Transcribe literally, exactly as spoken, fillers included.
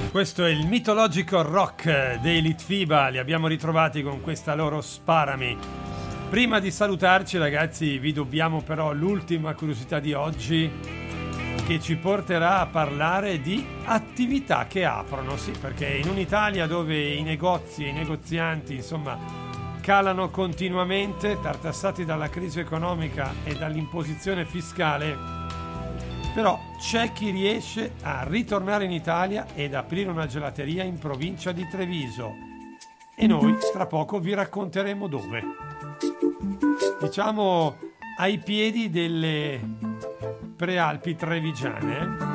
Questo è il mitologico rock dei Litfiba, li abbiamo ritrovati con questa loro Sparami. Prima di salutarci, ragazzi, vi dobbiamo però l'ultima curiosità di oggi, che ci porterà a parlare di attività che aprono, sì, perché in un'Italia dove i negozi e i negozianti, insomma, calano continuamente, tartassati dalla crisi economica e dall'imposizione fiscale, però c'è chi riesce a ritornare in Italia ed aprire una gelateria in provincia di Treviso. E noi tra poco vi racconteremo dove. Diciamo ai piedi delle prealpi trevigiane.